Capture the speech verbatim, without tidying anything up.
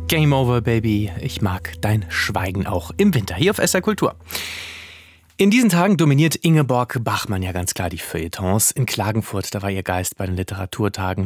Game Over, Baby. Ich mag dein Schweigen auch im Winter. Hier auf S R Kultur. In diesen Tagen dominiert Ingeborg Bachmann ja ganz klar die Feuilletons. In Klagenfurt, da war ihr Geist bei den Literaturtagen